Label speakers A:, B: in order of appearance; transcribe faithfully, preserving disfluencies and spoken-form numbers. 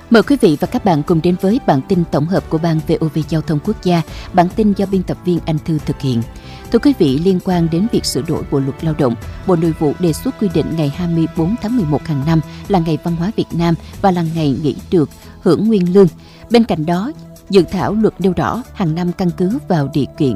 A: Mời quý vị và các bạn cùng đến với bản tin tổng hợp của Ban vê o vê Giao thông Quốc gia. Bản tin do biên tập viên Anh Thư thực hiện. Thưa quý vị, liên quan đến việc sửa đổi Bộ luật Lao động, Bộ Nội vụ đề xuất quy định ngày hai mươi tư tháng mười một hàng năm là Ngày Văn hóa Việt Nam và là ngày nghỉ được hưởng nguyên lương. Bên cạnh đó, dự thảo luật nêu rõ hàng năm căn cứ vào điều kiện